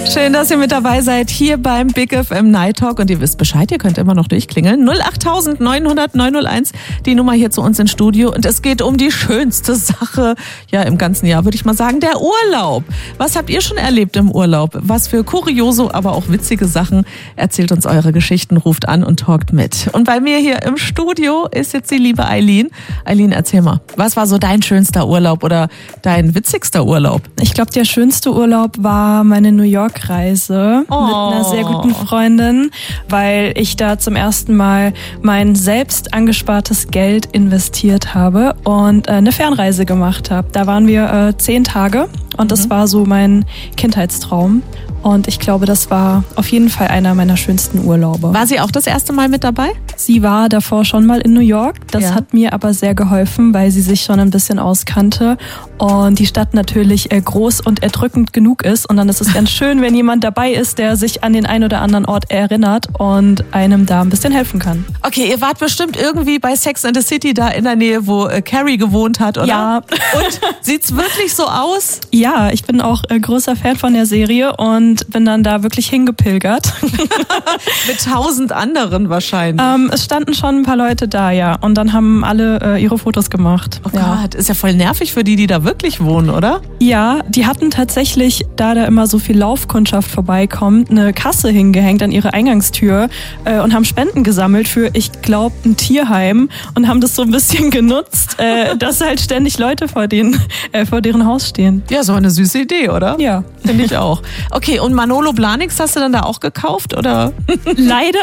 Schön, dass ihr mit dabei seid hier beim Big FM Night Talk und ihr wisst Bescheid, ihr könnt immer noch durchklingeln. 08000 900 901, die Nummer hier zu uns ins Studio und es geht um die schönste Sache, ja im ganzen Jahr würde ich mal sagen, der Urlaub. Was habt ihr schon erlebt im Urlaub? Was für kuriose, aber auch witzige Sachen? Erzählt uns eure Geschichten, ruft an und talkt mit. Und bei mir hier im Studio ist jetzt die liebe Eileen. Eileen, erzähl mal, was war so dein schönster Urlaub oder dein witzigster Urlaub? Ich glaube, der schönste Urlaub war meine New York-Reise mit einer sehr guten Freundin, weil ich da zum ersten Mal mein selbst angespartes Geld investiert habe und eine Fernreise gemacht habe. Da waren wir 10 Tage und das war so mein Kindheitstraum. Und ich glaube, das war auf jeden Fall einer meiner schönsten Urlaube. War sie auch das erste Mal mit dabei? Sie war davor schon mal in New York. Das hat mir aber sehr geholfen, weil sie sich schon ein bisschen auskannte und die Stadt natürlich groß und erdrückend genug ist. Und dann ist es ganz schön, wenn jemand dabei ist, der sich an den einen oder anderen Ort erinnert und einem da ein bisschen helfen kann. Okay, ihr wart bestimmt irgendwie bei Sex and the City da in der Nähe, wo Carrie gewohnt hat, oder? Ja. Und sieht's wirklich so aus? Ja, ich bin auch großer Fan von der Serie und bin dann da wirklich hingepilgert. Mit 1000 anderen wahrscheinlich. Es standen schon ein paar Leute da, ja. Und dann haben alle ihre Fotos gemacht. Oh Gott, ist ja voll nervig für die da wirklich wohnen, oder? Ja, die hatten tatsächlich, da immer so viel Laufkundschaft vorbeikommt, eine Kasse hingehängt an ihre Eingangstür und haben Spenden gesammelt für, ich glaube, ein Tierheim und haben das so ein bisschen genutzt, dass halt ständig Leute vor deren Haus stehen. Ja, so eine süße Idee, oder? Ja. Finde ich auch. Okay, und Manolo Blahniks hast du dann da auch gekauft, oder? Leider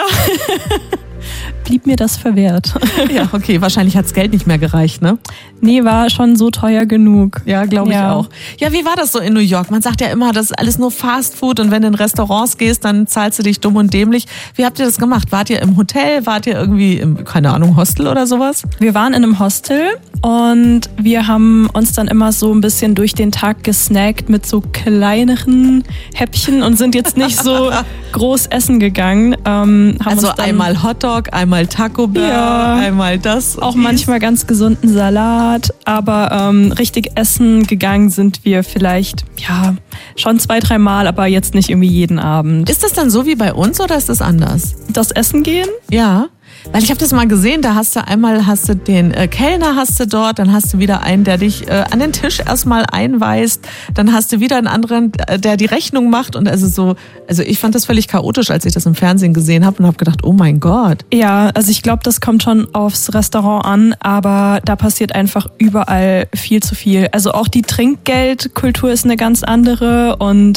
blieb mir das verwehrt. Ja, okay, wahrscheinlich hat's Geld nicht mehr gereicht, ne? Nee, war schon so teuer genug. Ja, glaube ich auch. Ja, wie war das so in New York? Man sagt ja immer, das ist alles nur Fast Food und wenn du in Restaurants gehst, dann zahlst du dich dumm und dämlich. Wie habt ihr das gemacht? Wart ihr im Hotel? Wart ihr irgendwie im, keine Ahnung, Hostel oder sowas? Wir waren in einem Hostel und wir haben uns dann immer so ein bisschen durch den Tag gesnackt mit so kleineren Häppchen und sind jetzt nicht so groß essen gegangen. Also einmal Hotdog, einmal Taco Bell, einmal das. Auch manchmal ganz gesunden Salat, aber richtig essen gegangen sind wir vielleicht, ja, schon 2-3 Mal, aber jetzt nicht irgendwie jeden Abend. Ist das dann so wie bei uns oder ist das anders? Das Essen gehen? Ja. Weil ich habe das mal gesehen, da hast du den Kellner hast du dort, dann hast du wieder einen, der dich an den Tisch erstmal einweist, dann hast du wieder einen anderen, der die Rechnung macht und also ich fand das völlig chaotisch, als ich das im Fernsehen gesehen habe und habe gedacht, oh mein Gott. Ja, also ich glaube, das kommt schon aufs Restaurant an, aber da passiert einfach überall viel zu viel. Also auch die Trinkgeldkultur ist eine ganz andere und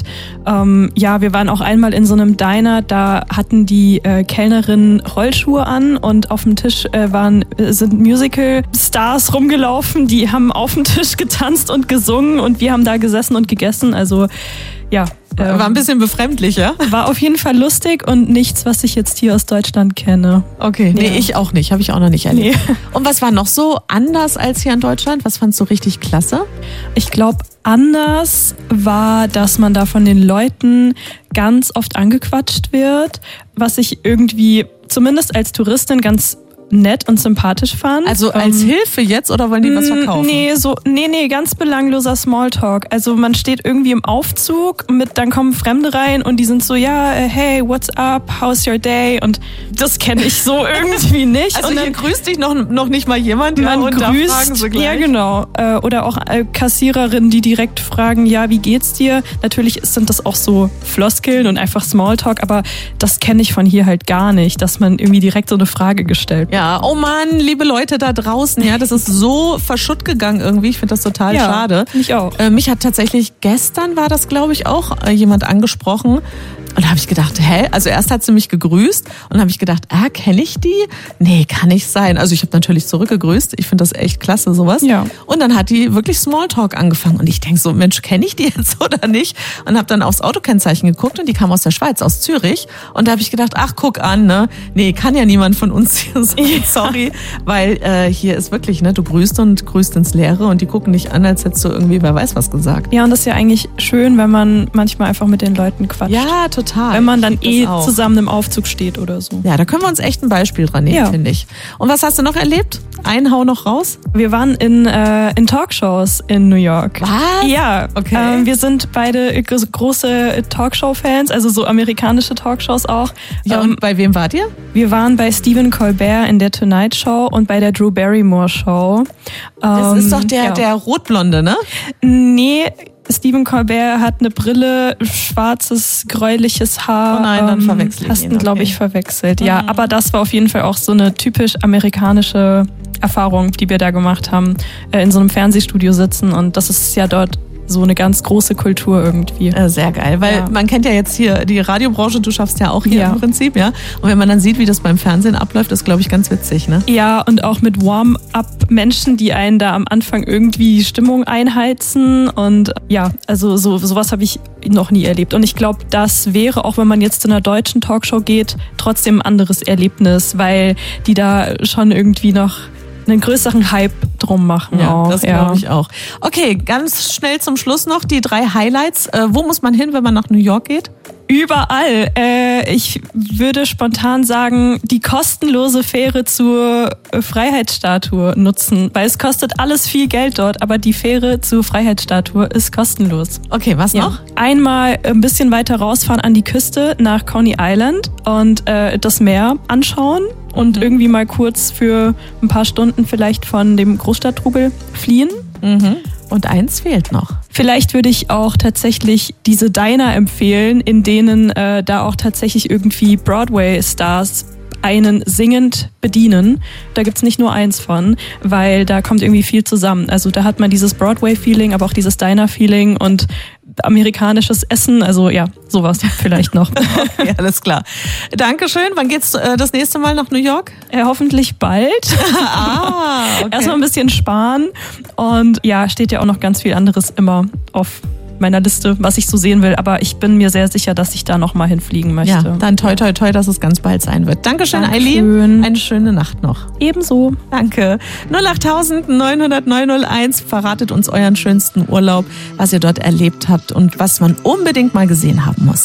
wir waren auch einmal in so einem Diner, da hatten die Kellnerinnen Rollschuhe an und auf dem Tisch sind Musical-Stars rumgelaufen, die haben auf dem Tisch getanzt und gesungen und wir haben da gesessen und gegessen, also ja. War ein bisschen befremdlich, ja? War auf jeden Fall lustig und nichts, was ich jetzt hier aus Deutschland kenne. Okay, nee, ich auch nicht, habe ich auch noch nicht erlebt. Nee. Und was war noch so anders als hier in Deutschland? Was fandst du richtig klasse? Ich glaube, anders war, dass man da von den Leuten ganz oft angequatscht wird, was ich irgendwie zumindest als Touristin ganz nett und sympathisch fand. Also als Hilfe jetzt oder wollen die was verkaufen? Nee, ganz belangloser Smalltalk. Also man steht irgendwie im Aufzug dann kommen Fremde rein und die sind so, ja, hey, what's up, how's your day? Und das kenne ich so irgendwie nicht. Also und dann, hier grüßt dich noch nicht mal jemand, man und grüßt, da fragen sie gleich. Ja, genau. Oder auch Kassiererinnen, die direkt fragen, ja, wie geht's dir? Natürlich sind das auch so Floskeln und einfach Smalltalk, aber das kenne ich von hier halt gar nicht, dass man irgendwie direkt so eine Frage gestellt. Ja, oh Mann, liebe Leute da draußen, ja, das ist so verschutt gegangen irgendwie. Ich finde das total schade. Mich auch. Mich hat tatsächlich gestern war das, glaube ich, auch jemand angesprochen. Und da habe ich gedacht, also erst hat sie mich gegrüßt und habe ich gedacht, kenne ich die? Nee, kann nicht sein. Also ich habe natürlich zurückgegrüßt. Ich finde das echt klasse, sowas. Ja. Und dann hat die wirklich Smalltalk angefangen. Und ich denke so, Mensch, kenne ich die jetzt oder nicht? Und habe dann aufs Autokennzeichen geguckt und die kam aus der Schweiz, aus Zürich. Und da habe ich gedacht, ach, guck an, ne? Nee, kann ja niemand von uns hier sein, sorry. Weil hier ist wirklich, ne, du grüßt ins Leere und die gucken dich an, als hättest du irgendwie, wer weiß was gesagt. Ja, und das ist ja eigentlich schön, wenn man manchmal einfach mit den Leuten quatscht. Ja, total. total. Wenn man dann zusammen im Aufzug steht oder so. Ja, da können wir uns echt ein Beispiel dran nehmen, finde ich. Und was hast du noch erlebt? Einen hau noch raus? Wir waren in Talkshows in New York. Was? Ja, okay. Wir sind beide große Talkshow-Fans, also so amerikanische Talkshows auch. Ja, und bei wem wart ihr? Wir waren bei Stephen Colbert in der Tonight Show und bei der Drew Barrymore Show. Das ist doch der Rotblonde, ne? Nee, Stephen Colbert hat eine Brille, schwarzes, gräuliches Haar. Oh nein, dann verwechsel ich ihn. Hast ihn, glaube ich, verwechselt. Ja, aber das war auf jeden Fall auch so eine typisch amerikanische Erfahrung, die wir da gemacht haben. In so einem Fernsehstudio sitzen und das ist ja dort so eine ganz große Kultur irgendwie. Sehr geil, weil man kennt ja jetzt hier die Radiobranche, du schaffst ja auch hier im Prinzip, ja. Und wenn man dann sieht, wie das beim Fernsehen abläuft, ist, glaube ich, ganz witzig, ne? Ja, und auch mit Warm-up-Menschen, die einen da am Anfang irgendwie die Stimmung einheizen und ja, also sowas habe ich noch nie erlebt. Und ich glaube, das wäre, auch wenn man jetzt zu einer deutschen Talkshow geht, trotzdem ein anderes Erlebnis, weil die da schon irgendwie noch einen größeren Hype drum machen. Ja, auch. Das glaube ich auch. Okay, ganz schnell zum Schluss noch die 3 Highlights. Wo muss man hin, wenn man nach New York geht? Überall. Ich würde spontan sagen, die kostenlose Fähre zur Freiheitsstatue nutzen, weil es kostet alles viel Geld dort, aber die Fähre zur Freiheitsstatue ist kostenlos. Okay, was noch? Einmal ein bisschen weiter rausfahren an die Küste nach Coney Island und das Meer anschauen und irgendwie mal kurz für ein paar Stunden vielleicht von dem Großstadttrubel fliehen. Mhm. Und eins fehlt noch. Vielleicht würde ich auch tatsächlich diese Diner empfehlen, in denen da auch tatsächlich irgendwie Broadway-Stars einen singend bedienen. Da gibt's nicht nur eins von, weil da kommt irgendwie viel zusammen. Also da hat man dieses Broadway-Feeling, aber auch dieses Diner-Feeling und amerikanisches Essen, also ja, sowas vielleicht noch. Okay, alles klar. Dankeschön. Wann geht's das nächste Mal nach New York? Hoffentlich bald. Okay. Erstmal ein bisschen sparen und ja, steht ja auch noch ganz viel anderes immer auf meiner Liste, was ich so sehen will, aber ich bin mir sehr sicher, dass ich da nochmal hinfliegen möchte. Ja, dann toi toi toi, dass es ganz bald sein wird. Dankeschön, Eileen. Eine schöne Nacht noch. Ebenso. Danke. 08000 900 901. Verratet uns euren schönsten Urlaub, was ihr dort erlebt habt und was man unbedingt mal gesehen haben muss.